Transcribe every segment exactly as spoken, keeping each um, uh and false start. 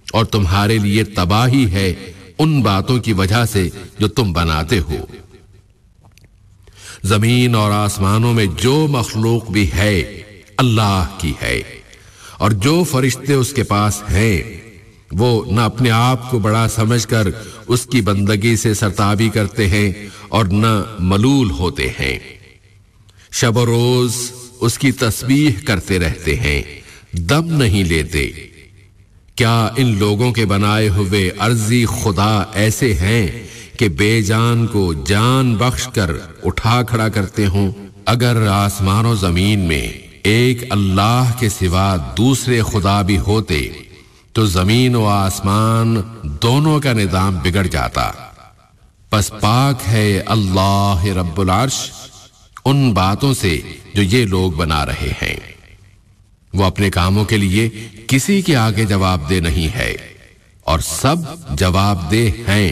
اور تمہارے لیے تباہی ہے ان باتوں کی وجہ سے جو تم بناتے ہو۔ زمین اور آسمانوں میں جو مخلوق بھی ہے اللہ کی ہے، اور جو فرشتے اس کے پاس ہیں وہ نہ اپنے آپ کو بڑا سمجھ کر اس کی بندگی سے سرتابی کرتے ہیں اور نہ ملول ہوتے ہیں، شب و روز اس کی تسبیح کرتے رہتے ہیں، دم نہیں لیتے۔ کیا ان لوگوں کے بنائے ہوئے عرضی خدا ایسے ہیں کہ بے جان کو جان بخش کر اٹھا کھڑا کرتے ہوں؟ اگر آسمان و زمین میں ایک اللہ کے سوا دوسرے خدا بھی ہوتے تو زمین و آسمان دونوں کا نظام بگڑ جاتا۔ پس پاک ہے اللہ رب العرش ان باتوں سے جو یہ لوگ بنا رہے ہیں۔ وہ اپنے کاموں کے لیے کسی کے آگے جواب دہ نہیں ہے اور سب جواب دہ ہیں۔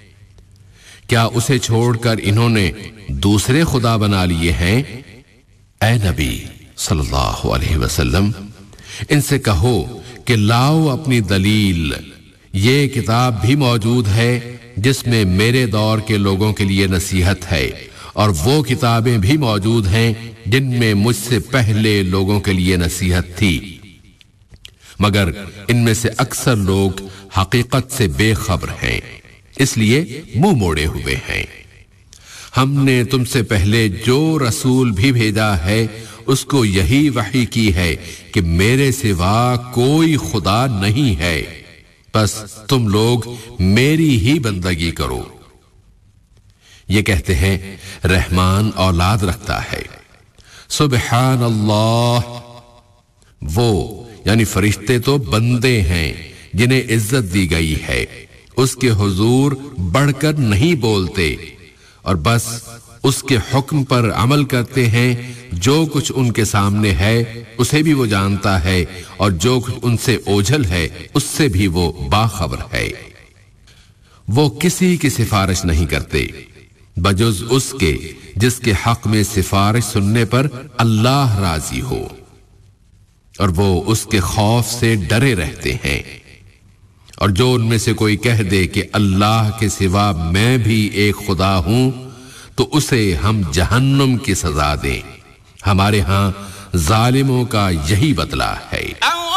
کیا اسے چھوڑ کر انہوں نے دوسرے خدا بنا لیے ہیں؟ اے نبی صلی اللہ علیہ وسلم، ان سے کہو کہ لاؤ اپنی دلیل، یہ کتاب بھی موجود ہے جس میں میرے دور کے لوگوں کے لیے نصیحت ہے، اور وہ کتابیں بھی موجود ہیں جن میں مجھ سے پہلے لوگوں کے لیے نصیحت تھی، مگر ان میں سے اکثر لوگ حقیقت سے بے خبر ہیں، اس لیے منہ موڑے ہوئے ہیں۔ ہم نے تم سے پہلے جو رسول بھی بھیجا ہے اس کو یہی وحی کی ہے کہ میرے سوا کوئی خدا نہیں ہے، بس تم لوگ میری ہی بندگی کرو۔ یہ کہتے ہیں رحمان اولاد رکھتا ہے، سبحان اللہ، وہ یعنی فرشتے تو بندے ہیں جنہیں عزت دی گئی ہے، اس کے حضور بڑھ کر نہیں بولتے اور بس اس کے حکم پر عمل کرتے ہیں۔ جو کچھ ان کے سامنے ہے اسے بھی وہ جانتا ہے، اور جو کچھ ان سے اوجھل ہے اس سے بھی وہ باخبر ہے۔ وہ کسی کی سفارش نہیں کرتے بجز اس کے جس کے حق میں سفارش سننے پر اللہ راضی ہو، اور وہ اس کے خوف سے ڈرے رہتے ہیں۔ اور جو ان میں سے کوئی کہہ دے کہ اللہ کے سوا میں بھی ایک خدا ہوں تو اسے ہم جہنم کی سزا دیں، ہمارے ہاں ظالموں کا یہی بدلہ ہے۔